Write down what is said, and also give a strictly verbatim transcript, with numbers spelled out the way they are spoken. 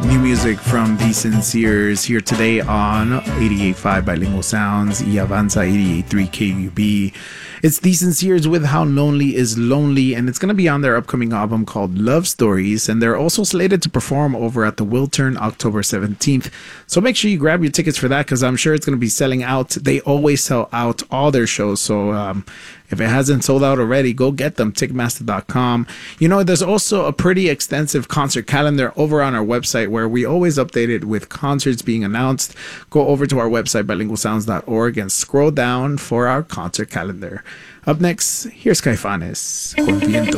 New music from The Sinceres here today on eighty-eight point five Bilingual Sounds, y Avanza eighty-eight point three K U B. It's The Sinceres with How Lonely Is Lonely, and it's going to be on their upcoming album called Love Stories, and they're also slated to perform over at the Wiltern October seventeenth. So make sure you grab your tickets for that, because I'm sure it's going to be selling out. They always sell out all their shows, so um, if it hasn't sold out already, go get them, ticketmaster dot com. You know, there's also a pretty extensive concert calendar over on our website where we always update it with concerts being announced. Go over to our website, bilingual sounds dot org, and scroll down for our concert calendar. Up next, here's Caifanes con Viento.